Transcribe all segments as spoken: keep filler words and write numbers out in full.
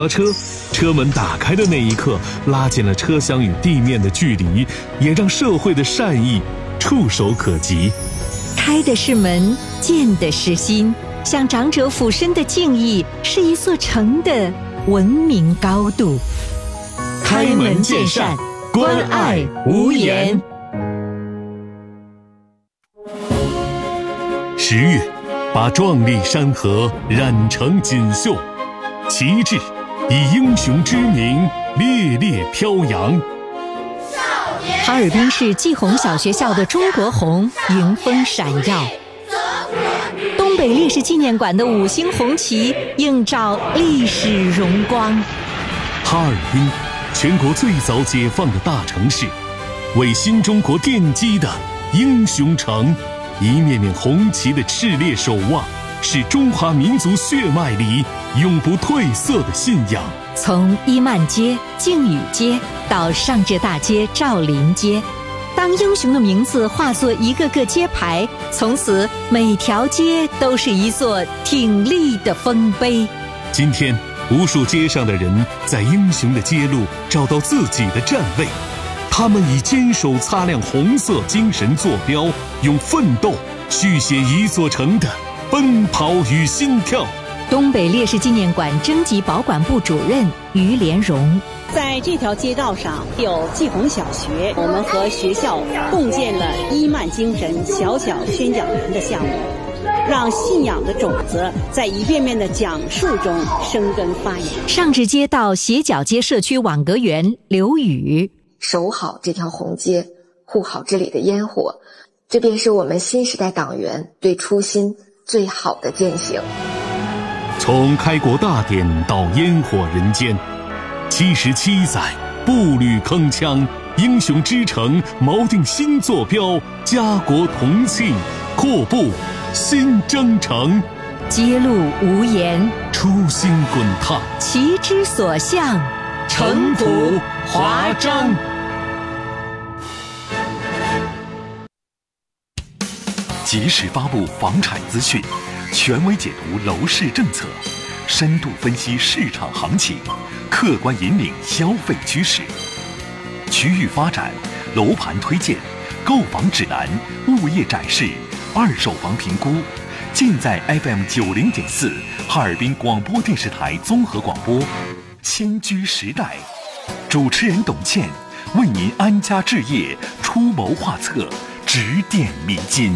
车，车门打开的那一刻，拉近了车厢与地面的距离，也让社会的善意触手可及。 开的是门，见的是心，向长者俯身的敬意，是一座城的文明高度。 开门见山，关爱无言。十月，把壮丽山河染成锦绣，旗帜以英雄之名烈烈飘扬。 哈尔滨市季红小学校的中国红迎风闪耀，东北烈士纪念馆的五星红旗映照历史荣光。 哈尔滨，全国最早解放的大城市，为新中国奠基的英雄城，一面面红旗的炽烈守望，是中华民族血脉里永不褪色的信仰。 从伊曼街、靖宇街到上至大街赵林街，当英雄的名字化作一个个街牌，从此每条街都是一座挺立的丰碑。 今天，无数街上的人在英雄的街路找到自己的站位，他们以坚守擦亮红色精神坐标，用奋斗续写一座城的奔跑与心跳。 东北烈士纪念馆征集保管部主任于连荣， 在这条街道上有季红小学，我们和学校共建了伊曼精神小小宣讲员的项目，让信仰的种子在一遍遍的讲述中生根发芽。 上至街道斜角街社区网格员刘宇， 守好这条红街，护好这里的烟火，这便是我们新时代党员对初心最好的践行。 从开国大典到烟火人间，七十七载步履铿锵，英雄之城锚定新坐标，家国同庆，阔步新征程。 街路无言， 初心滚烫， 旗之所向， 城府华章。 及时发布房产资讯，权威解读楼市政策，深度分析市场行情，客观引领消费趋势。区域发展、楼盘推荐、购房指南、物业展示、二手房评估，尽在 F M 九零点四哈尔滨广播电视台综合广播。新居时代，主持人董倩为您安家置业出谋划策，指点迷津。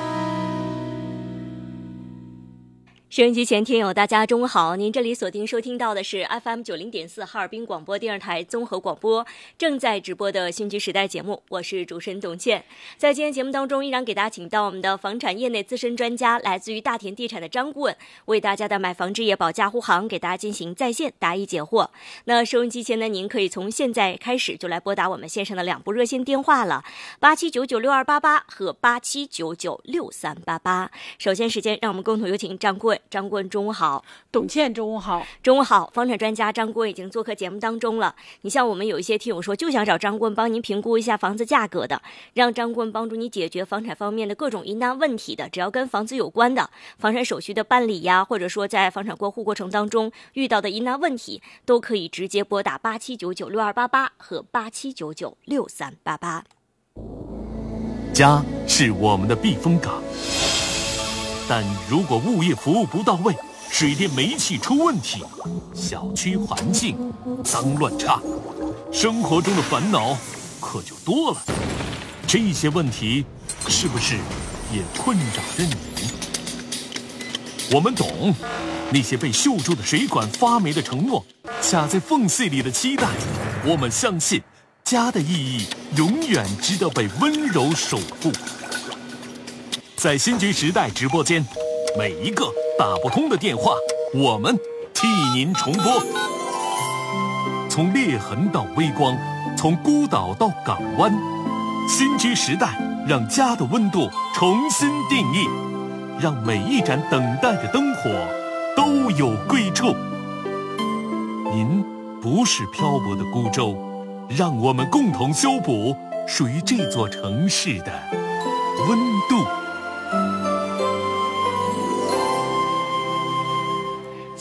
收音机前听友大家中午好，您这里锁定收听到的是 F M 九零点四哈尔滨广播电视台综合广播，正在直播的新居时代节目，我是主持人董倩。在今天节目当中，依然给大家请到我们的房产业内资深专家，来自于大田地产的张顾问，为大家的买房置业保驾护航给大家进行在线答疑解惑。那收音机前呢，您可以从现在开始就来拨打我们线上的两部热线电话了，八七九九六二八八和八七九九六三八八。首先时间让我们共同有请张顾问。张顾问中午好。 董倩中午好。 中午好。房产专家张顾问已经做客节目当中了。你像我们有一些听友说就想找张顾问帮您评估一下房子价格的，让张顾问帮助你解决房产方面的各种疑难问题的，只要跟房子有关的房产手续的办理呀，或者说在房产过户过程当中遇到的疑难问题，都可以直接拨打八七九九六二八八和八七九九六三八八。 家是我们的避风港，但如果物业服务不到位，水电煤气出问题，小区环境脏乱差，生活中的烦恼可就多了。这些问题是不是也困扰着你？我们懂那些被锈住的水管发霉的承诺，卡在缝隙里的期待。我们相信家的意义永远值得被温柔守护。在新居时代直播间，每一个打不通的电话，我们替您重拨。从裂痕到微光，从孤岛到港湾，新居时代让家的温度重新定义，让每一盏等待的灯火都有归处。您不是漂泊的孤舟，让我们共同修补属于这座城市的温度。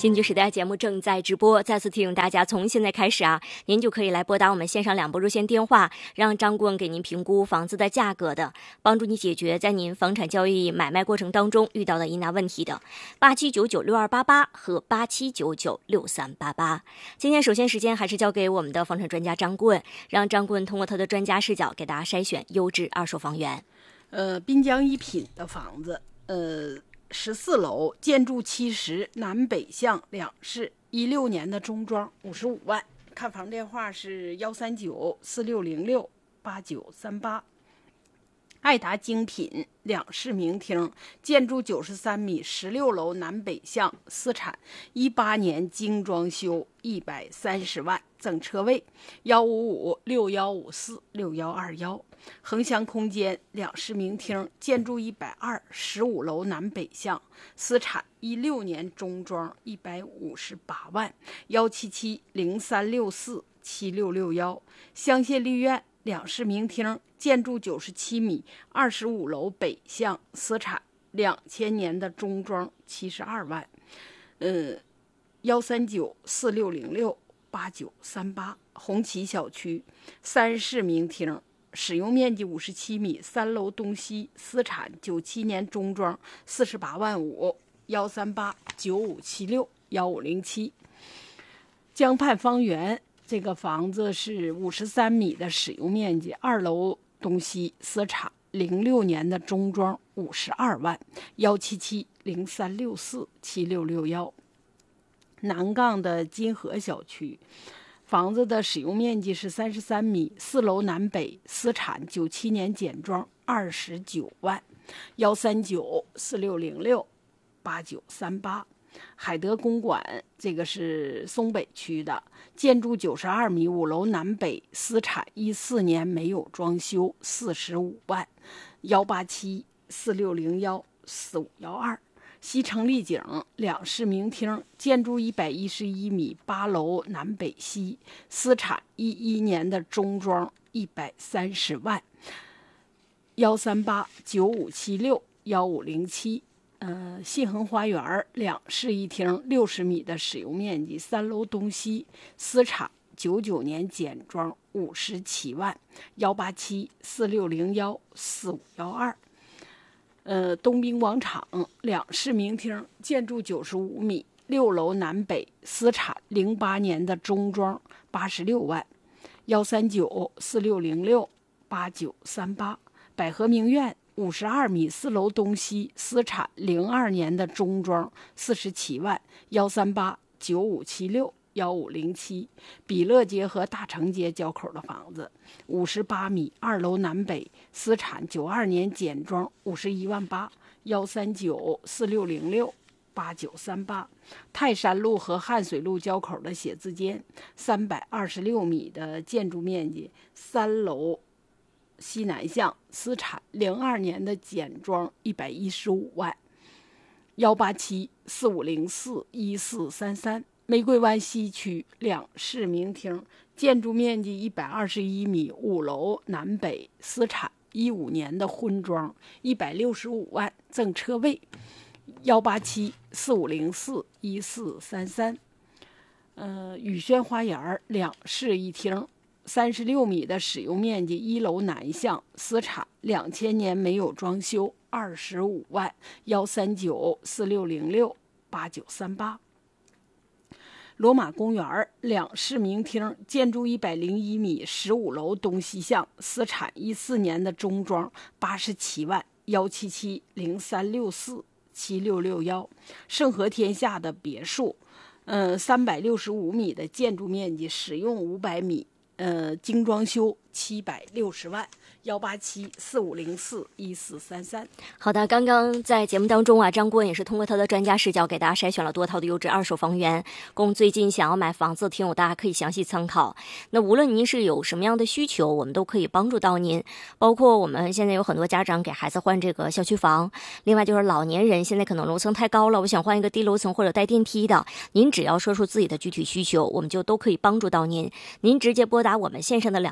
新居时代节目正在直播，再次提醒大家，从现在开始啊，您就可以来拨打我们线上两部热线电话，让张顾问给您评估房子的价格的，帮助你解决在您房产交易买卖过程当中遇到的疑难问题的。八七九九六二八八和八七九九六三八八。今天首先时间还是交给我们的房产专家张顾问，让张顾问通过他的专家视角给大家筛选优质二手房源。 呃，滨江一品的房子，呃。十四楼，建筑七十，南北向两室，一六年的中装，五十五万。看房电话是幺三九四六零六八九三八。爱达精品两室明厅，建筑九十三米，十六楼，南北向，私产，一八年精装修，一百三十万，赠车位，幺五五六幺五四六幺二幺。恒祥空间两室明厅，建筑一百二，十五楼，南北向，私产，一六年中装，一百五十八万，幺七七零三六四七六六幺。香榭丽苑两室明厅，建筑九十七米，二十五楼，北向，私产，两千年的中装，七十二万。嗯，幺三九四六零六八九三八。红旗小区三室明厅，使用面积五十七米，三楼东西，私产，九七年中装，四十八万五。幺三八九五七六幺五零七。江畔方圆这个房子是五十三米的使用面积，二楼东西，私产，零六年的中装，五十二万。幺七七零三六四七六六幺。南杠的金河小区，房子的使用面积是三十三米，四楼南北，私产，九七年简装，二十九万。幺三九四六零六八九三八。海德公馆，这个是松北区的，建筑九十二米，五楼南北，私产，一四年没有装修，四十五万。幺八七四六零幺四五幺二。西城丽景两室明厅，建筑一百一十一米，八楼南北西，私产，一一年的中装，一百三十万。幺三八九五七六幺五零七。呃，信恒花园两室一厅，六十米的使用面积，三楼东西，私产，九九年简装，五十七万。幺八七四六零幺四五幺二。呃，东滨广场两室明厅，建筑九十五米，六楼南北，私产，零八年的中装，八十六万。幺三九四六零六八九三八。百合名苑五十二米，四楼东西，私产，零二年的中装，四十七万。幺三八九五七六幺五零七。比乐街和大成街交口的房子，五十八米，二楼南北，私产，九二年简装，五十一万八。幺三九四六零六八九三八。泰山路和汉水路交口的写字间，三百二十六米的建筑面积，三楼西南向，私产，零二年的简装，一百一十五万。幺八七四五零四一四三三。玫瑰湾西区两室明厅，建筑面积一百二十一米，五楼南北，私产，一五年的婚装，一百六十五万，赠车位。幺八七四五零四一四三三。呃，宇轩花园两室一厅，三十六米的使用面积，一楼南向，私产，两千年没有装修，二十五万。幺三九四六零六八九三八。罗马公园两室明厅，建筑一百零一米，十五楼东西向，私产，一四年的中装，八十七万。幺七七零三六四七六六幺。盛和天下的别墅，嗯，三百六十五米的建筑面积，使用五百米，呃，精装修，七百六十万。幺八七四五零四一四三三。 好的，刚刚在节目当中啊，张顾问也是通过他的专家视角给大家筛选了多套的优质二手房源，供最近想要买房子的听友大家可以详细参考。那无论您是有什么样的需求，我们都可以帮助到您。包括我们现在有很多家长给孩子换这个小区房，另外就是老年人现在可能楼层太高了，我想换一个低楼层或者带电梯的，您只要说出自己的具体需求，我们就都可以帮助到您。您直接拨打我们线上的两部热线电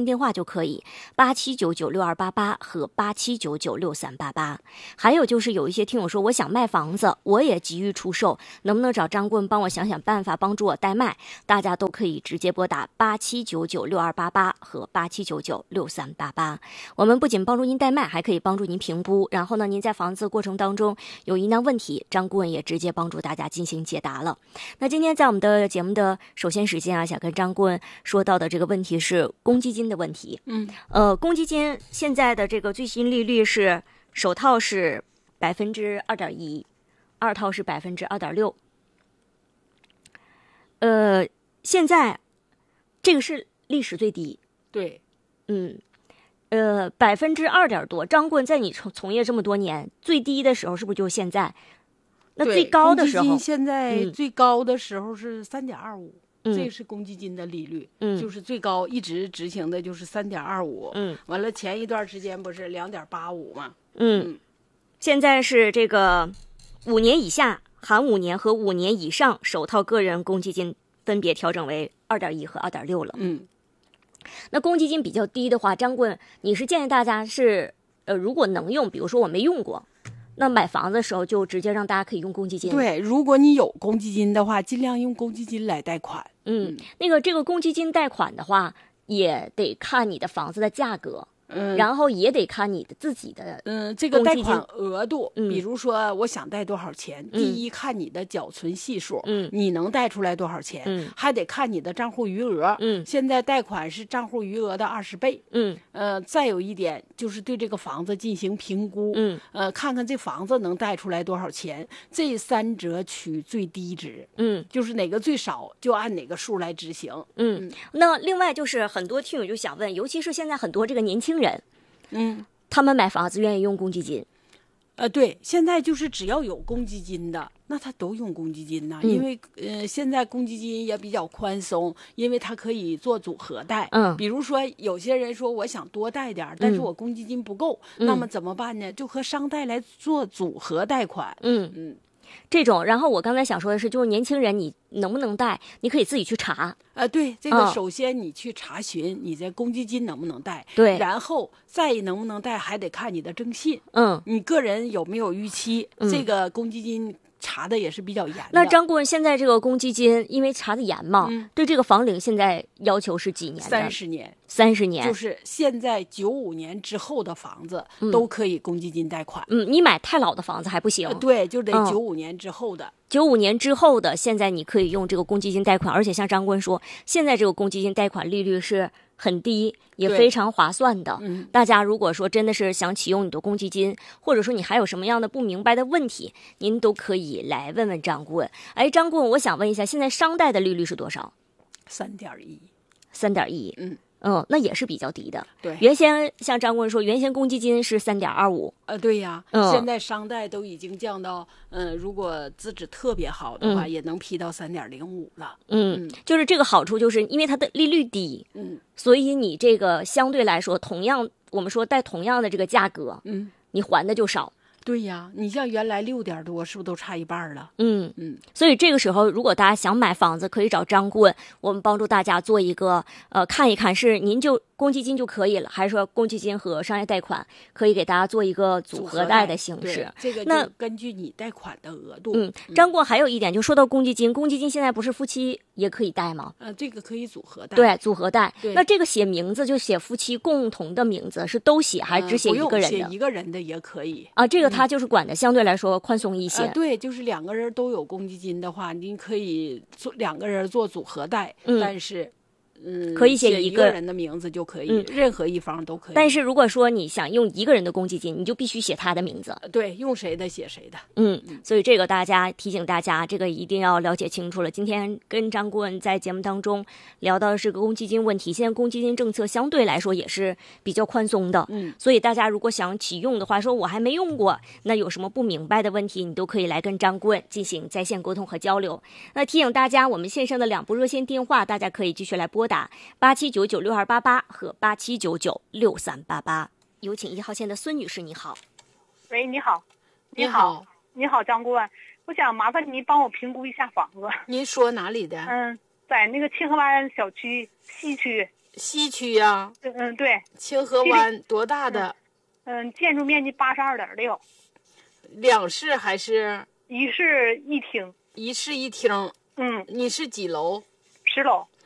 电话就可以，八七九九六二八八和八七九九六三八八。还有就是有一些听友说，我想卖房子，我也急于出售，能不能找张棍帮我想想办法，帮助我代卖？大家都可以直接拨打八七九九六二八八和八七九九六三八八。我们不仅帮助您代卖，还可以帮助您评估。然后呢，您在房子过程当中有疑难问题，张顾问也直接帮助大家进行解答了。那今天在我们的节目的首先时间啊，想跟张顾问说到的这个问题是公积金的问题。 嗯， 呃，公积金现在的这个最新利率是首套是百分之二点一，二套是百分之二点六。呃，现在这个是历史最低。 对， 嗯，呃，百分之二点多。张棍在你从从业这么多年，最低的时候是不是就是现在？那最高的时候， 公积金现在嗯最高的时候是三点二五， 嗯这是公积金的利率， 嗯就是最高一直执行的就是三点二五， 嗯， 完了前一段时间不是两点八五吗？ 嗯， 嗯现在是这个五年以下含五年和五年以上首套个人公积金分别调整为二点一和二点六了。 嗯， 那公积金比较低的话，张棍，你是建议大家是呃，如果能用，比如说我没用过，那买房子的时候就直接让大家可以用公积金。， 对，如果你有公积金的话，尽量用公积金来贷款。 嗯，那个这个公积金贷款的话，也得看你的房子的价格。 嗯， 然后也得看你的自己的， 嗯，这个公积金贷款额度， 嗯比如说我想贷多少钱， 嗯第一看你的缴存系数， 嗯你能贷出来多少钱， 嗯还得看你的账户余额， 嗯现在贷款是账户余额的二十倍， 嗯呃，再有一点就是对这个房子进行评估， 嗯呃，看看这房子能贷出来多少钱，这三者取最低值， 嗯就是哪个最少就按哪个数来执行。 嗯。那另外就是很多听友就想问，尤其是现在很多这个年轻人， 嗯， 他们买房子愿意用公积金。 呃，对，现在就是只要有公积金的，那他都用公积金呐、 嗯因为呃，现在公积金也比较宽松，因为它可以做组合贷。 嗯比如说有些人说我想多贷点儿，但是我公积金不够， 嗯那么怎么办呢？就和商贷来做组合贷款。 嗯嗯， 这种。然后我刚才想说的是，就是年轻人你能不能贷，你可以自己去查。 啊，对，这个嗯首先你去查询你这公积金能不能贷， 对然后再能不能贷还得看你的征信， 嗯， 你个人有没有逾期， 嗯这个公积金查的也是比较严的。 那张顾问现在这个公积金，因为查的严嘛， 嗯对这个房龄现在要求是几年的？ 三十年。 三十年。 就是现在九五年之后的房子嗯都可以公积金贷款， 嗯，你买太老的房子还不行。 呃对，就得嗯九五年之后的。 九五年之后的，现在你可以用这个公积金贷款，而且像张棍说，现在这个公积金贷款利率是很低，也对非常划算的。 嗯， 大家如果说真的是想启用你的公积金，或者说你还有什么样的不明白的问题，您都可以来问问张顾问。哎，张顾问，我想问一下，现在商贷的利率是多少？ 三点一， 三点一。 嗯嗯，那也是比较低的。 对， 原先像张顾问说，原先公积金是三点二五。 呃，对呀， 嗯现在商贷都已经降到，嗯、如果资质特别好的话， 嗯也能批到三点零五了。 嗯， 嗯就是这个好处，就是因为它的利率低， 嗯所以你这个相对来说，同样我们说贷同样的这个价格， 嗯， 你还的就少。 对呀，你像原来六点多，是不是都差一半了？ 嗯， 嗯， 所以这个时候，如果大家想买房子，可以找张顾问，我们帮助大家做一个呃看一看，是您就公积金就可以了，还是说公积金和商业贷款可以给大家做一个组合贷的形式对？这个那就根据你贷款的额度。 嗯，张顾问还有一点，就说到公积金，公积金现在不是夫妻也可以贷吗？ 呃，这个可以组合贷。 对，组合贷。 对那这个写名字就写夫妻共同的名字，是都写还是只写呃不用一个人的？ 写一个人的也可以。 啊，这个他就是管的相对来说宽松一些。 呃，对，就是两个人都有公积金的话，您可以做两个人做组合贷， 嗯但是，嗯， 可以写写一个一人的名字就可以， 嗯任何一方都可以。 但是如果说你想用一个人的公积金，你就必须写他的名字。 呃对，用谁的写谁的。 嗯，所以这个大家提醒大家，这个一定要了解清楚了。今天跟张顾问在节目当中聊到的是个公积金问题，现在公积金政策相对来说也是比较宽松的， 嗯， 所以大家如果想启用的话，说我还没用过，那有什么不明白的问题，你都可以来跟张顾问进行在线沟通和交流。那提醒大家，我们线上的两部热线电话，大家可以继续来拨打八七九九六二八八和八七九九六三八八。有请一号线的孙女士，你好。 喂，你好， 你好， 好你好，张顾问，我想麻烦您帮我评估一下房子。 您说哪里的？ 嗯，在那个清河湾小区西区。 西区呀？ 嗯嗯，对。 清河湾多大的？ 嗯，建筑面积八十二点六。 两室还是？ 一室一厅。 一室一厅。 嗯。 你是几楼？ 十楼。